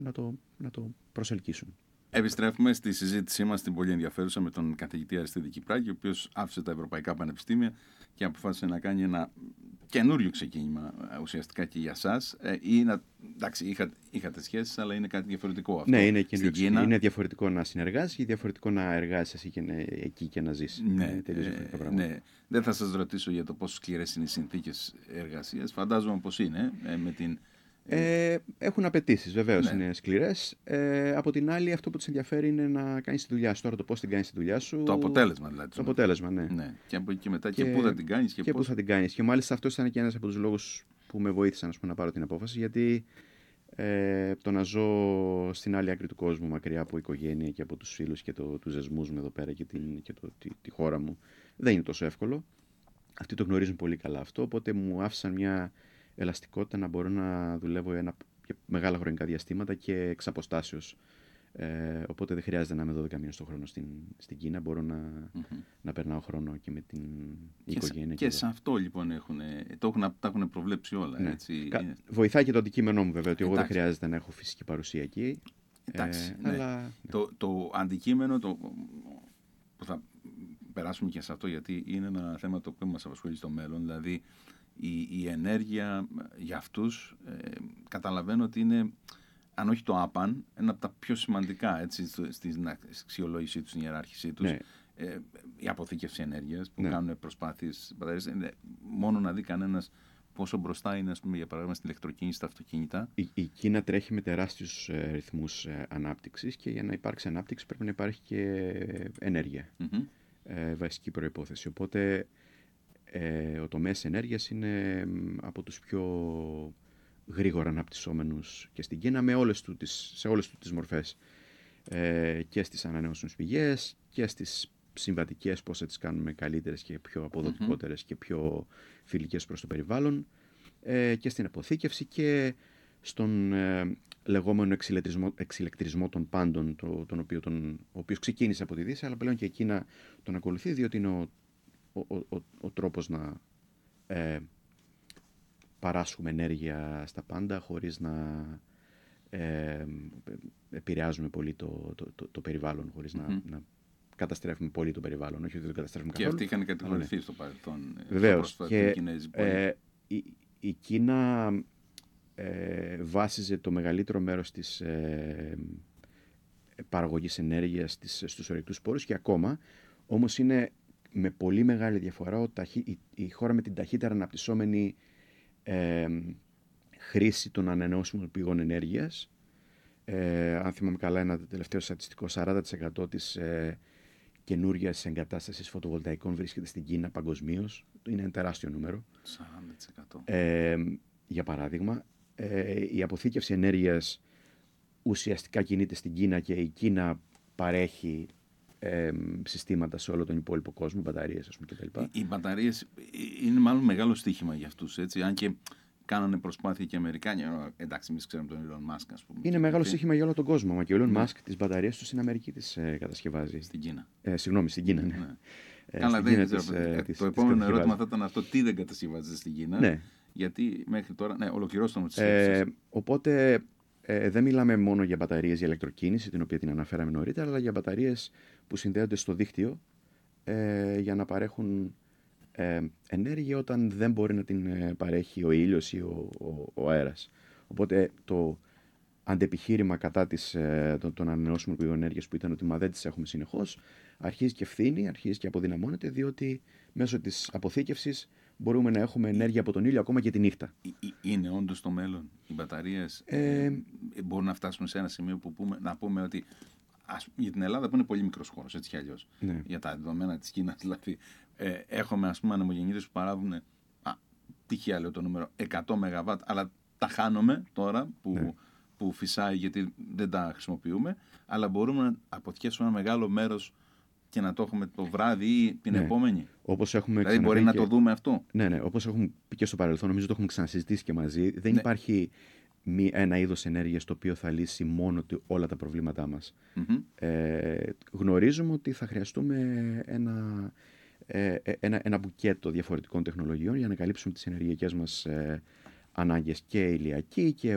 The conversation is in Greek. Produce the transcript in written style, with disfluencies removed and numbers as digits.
να το προσελκύσουν. Επιστρέφουμε στη συζήτησή μας την πολύ ενδιαφέρουσα με τον καθηγητή Αριστίδη Κυπράκη, ο οποίος άφησε τα ευρωπαϊκά πανεπιστήμια και αποφάσισε να κάνει ένα καινούριο ξεκίνημα ουσιαστικά και για εσάς. Εντάξει, είχατε σχέσεις, αλλά είναι κάτι διαφορετικό αυτό. Ναι, είναι διαφορετικό να συνεργάζεσαι και διαφορετικό να εργάζεσαι εκεί και να ζεις. Ναι, ναι. Δεν θα σας ρωτήσω για το πόσο σκληρές είναι οι συνθήκες εργασίας. Φαντάζομαι πως είναι με την... Έχουν απαιτήσεις, βεβαίως, ναι. είναι σκληρές. Από την άλλη, αυτό που τους ενδιαφέρει είναι να κάνεις τη δουλειά σου. Τώρα το πώς την κάνεις τη δουλειά σου. Το αποτέλεσμα δηλαδή. Το αποτέλεσμα, ναι. Ναι. Και από εκεί και μετά και πού θα την κάνεις και πού θα την κάνεις. Και μάλιστα αυτό ήταν και ένας από τους λόγους που με βοήθησαν να πάρω την απόφαση. Γιατί το να ζω στην άλλη άκρη του κόσμου, μακριά από οικογένεια και από τους φίλους και τους δεσμούς μου εδώ πέρα και τη χώρα μου, δεν είναι τόσο εύκολο. Αυτοί το γνωρίζουν πολύ καλά αυτό. Οπότε μου άφησαν μια ελαστικότητα να μπορώ να δουλεύω για μεγάλα χρονικά διαστήματα και εξ αποστάσεως. Οπότε δεν χρειάζεται να είμαι 12 μήνες το χρόνο στην Κίνα. Μπορώ να περνάω χρόνο και με την οικογένεια. Και σε αυτό λοιπόν τα έχουν προβλέψει όλα. Ναι. Έτσι. Βοηθάει και το αντικείμενό μου βέβαια, ότι εγώ δεν χρειάζεται να έχω φυσική παρουσία εκεί. Εντάξει, ναι. Αλλά... Το αντικείμενο που θα περάσουμε και σε αυτό, γιατί είναι ένα θέμα το οποίο μας απασχολεί στο μέλλον, δηλαδή η ενέργεια για αυτούς καταλαβαίνω ότι είναι, αν όχι το άπαν, ένα από τα πιο σημαντικά στην αξιολόγησή τους, στην ιεράρχησή τους. Ναι. Η αποθήκευση ενέργειας που κάνουν προσπάθειες μόνο να δει κανένας πόσο μπροστά είναι, ας πούμε, για παράδειγμα στην ηλεκτροκίνηση, στα αυτοκίνητα. Η Κίνα τρέχει με τεράστιους ρυθμούς ανάπτυξης και για να υπάρξει ανάπτυξη πρέπει να υπάρχει και ενέργεια. Βασική προϋπόθεση. Οπότε ο τομέας ενέργειας είναι από τους πιο γρήγορα αναπτυσσόμενους και στην Κίνα σε όλες τις μορφές. Και στις ανανεώσιμες πηγές και στις συμβατικές, πώς θα τις κάνουμε καλύτερες και πιο αποδοτικότερες και πιο φιλικές προς το περιβάλλον, και στην αποθήκευση και στον λεγόμενο εξηλεκτρισμό των πάντων, ο οποίος ξεκίνησε από τη Δύση, αλλά πλέον και η Κίνα τον ακολουθεί, διότι είναι ο τρόπος να παράσχουμε ενέργεια στα πάντα χωρίς να επηρεάζουμε πολύ το περιβάλλον, χωρίς να καταστρέφουμε πολύ το περιβάλλον. Όχι ότι δεν καταστρέφουμε καθόλου. Και αυτοί είχαν κατηγορηθεί στο παρελθόν. Βεβαίως. Η Κίνα βάσιζε το μεγαλύτερο μέρος της παραγωγής ενέργειας στους ορυκτούς πόρους και ακόμα, όμως είναι με πολύ μεγάλη διαφορά η χώρα με την ταχύτερα αναπτυσσόμενη χρήση των ανανεώσιμων πηγών ενέργειας. Αν θυμάμαι καλά, ένα τελευταίο στατιστικό, 40% της καινούργιας εγκατάστασης φωτοβολταϊκών βρίσκεται στην Κίνα παγκοσμίως. Είναι ένα τεράστιο νούμερο. 40%. Για παράδειγμα, η αποθήκευση ενέργειας ουσιαστικά κινείται στην Κίνα και η Κίνα παρέχει συστήματα σε όλο τον υπόλοιπο κόσμο, μπαταρίες, ας πούμε, κτλ. Οι μπαταρίες είναι μάλλον μεγάλο στοίχημα για αυτούς, έτσι, αν και κάνανε προσπάθεια και οι Αμερικάνοι. Εντάξει, εμείς ξέρουμε τον Elon Musk, ας πούμε. Είναι μεγάλο στοίχημα για όλο τον κόσμο. Μα και ο Elon Musk τις μπαταρίες του στην Αμερική τις κατασκευάζει. Στην Κίνα. Συγγνώμη, στην Κίνα, ναι. Καλά, δεν ξέρω. Το επόμενο ερώτημα θα ήταν αυτό. Τι δεν κατασκευάζεται στην Κίνα. Ναι. Γιατί μέχρι τώρα. Ναι, ολοκληρώσαμε τις σκέψεις. Οπότε δεν μιλάμε μόνο για μπαταρίες για ηλεκτροκίνηση, την οποία την αναφέραμε νωρίτερα, αλλά για μπαταρίες που συνδέονται στο δίκτυο για να παρέχουν ενέργεια όταν δεν μπορεί να την παρέχει ο ήλιος ή ο αέρας. Οπότε το αντεπιχείρημα κατά των ανανεώσιμων πηγών ενέργειας, που ήταν ότι δεν τις έχουμε συνεχώς, αρχίζει και φθήνει, αρχίζει και αποδυναμώνεται, διότι μέσω της αποθήκευσης μπορούμε να έχουμε ενέργεια από τον ήλιο ακόμα και τη νύχτα. Είναι όντως το μέλλον οι μπαταρίες? Μπορούν να φτάσουν σε ένα σημείο που να πούμε ότι για την Ελλάδα, που είναι πολύ μικρός χώρος, έτσι κι αλλιώς, ναι, για τα δεδομένα της Κίνας, δηλαδή, έχουμε, ας πούμε, ανεμογεννήτρες που παράγουν, τυχαία λέω το νούμερο, 100 ΜΒ, αλλά τα χάνουμε τώρα που φυσάει γιατί δεν τα χρησιμοποιούμε, αλλά μπορούμε να αποθηκεύσουμε ένα μεγάλο μέρος και να το έχουμε το βράδυ ή την επόμενη. Όπως έχουμε δηλαδή μπορεί να το δούμε αυτό. Ναι, όπως έχουμε πει και στο παρελθόν, νομίζω το έχουμε ξανασυζητήσει και μαζί, δεν υπάρχει ένα είδος ενέργειας το οποίο θα λύσει μόνο όλα τα προβλήματά μας. Γνωρίζουμε ότι θα χρειαστούμε ένα μπουκέτο διαφορετικών τεχνολογιών για να καλύψουμε τις ενεργειακές μας ανάγκες, και ηλιακή και